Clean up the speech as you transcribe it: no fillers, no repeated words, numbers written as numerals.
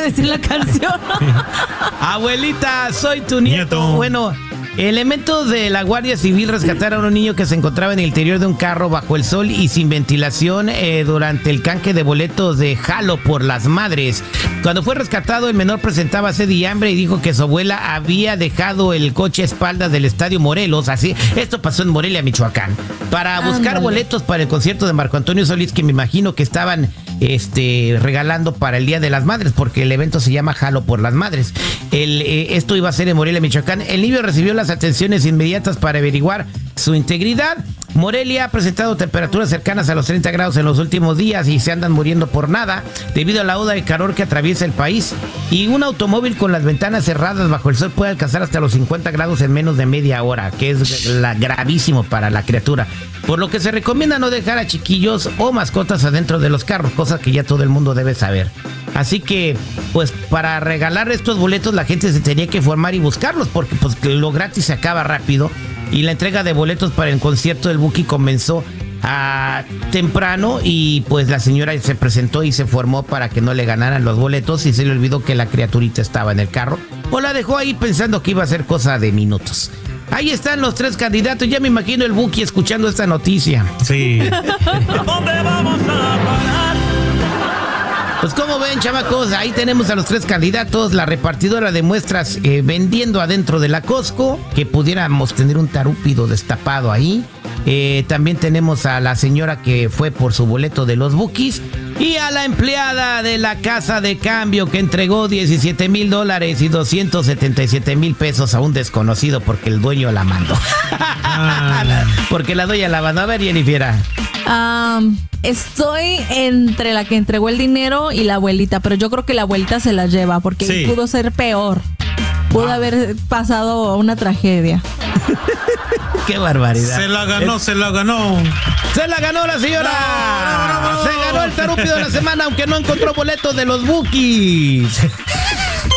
decir la canción. Abuelita, soy tu nieto. Bueno, elementos de la Guardia Civil rescataron a un niño que se encontraba en el interior de un carro bajo el sol y sin ventilación durante el canje de boletos de Jalo por las Madres. Cuando fue rescatado, el menor presentaba sed y hambre y dijo que su abuela había dejado el coche a espaldas del Estadio Morelos. Así, esto pasó en Morelia, Michoacán, para buscar boletos para el concierto de Marco Antonio Solís, que me imagino que estaban regalando para el Día de las Madres, porque el evento se llama Jalo por las Madres. Esto iba a ser en Morelia, Michoacán. El niño recibió las atenciones inmediatas para averiguar su integridad. Morelia ha presentado temperaturas cercanas a los 30 grados en los últimos días y se andan muriendo por nada debido a la ola de calor que atraviesa el país. Y un automóvil con las ventanas cerradas bajo el sol puede alcanzar hasta los 50 grados en menos de media hora, que es gravísimo para la criatura. Por lo que se recomienda no dejar a chiquillos o mascotas adentro de los carros, cosa que ya todo el mundo debe saber. Así que, pues, para regalar estos boletos la gente se tenía que formar y buscarlos, porque pues lo gratis se acaba rápido. Y la entrega de boletos para el concierto del Buki comenzó temprano y pues la señora se presentó y se formó para que no le ganaran los boletos y se le olvidó que la criaturita estaba en el carro o la dejó ahí pensando que iba a ser cosa de minutos. Ahí están los tres candidatos. Ya me imagino el Buki escuchando esta noticia. Sí. ¿A dónde vamos a parar? Pues como ven, chamacos, ahí tenemos a los tres candidatos, la repartidora de muestras vendiendo adentro de la Costco, que pudiéramos tener un tarúpido destapado ahí. También tenemos a la señora que fue por su boleto de los Bukis y a la empleada de la casa de cambio que entregó $17,000 y 277 pesos a un desconocido porque el dueño la mandó. Porque la dueña la mandó. A ver, Jennifer. Estoy entre la que entregó el dinero y la abuelita, pero yo creo que la abuelita se la lleva porque sí, pudo ser peor. Pudo haber pasado una tragedia. ¡Qué barbaridad! Se la ganó. ¡Se la ganó la señora! ¡No! ¡Se ganó el tarúpido de la semana, aunque no encontró boletos de los Bukis!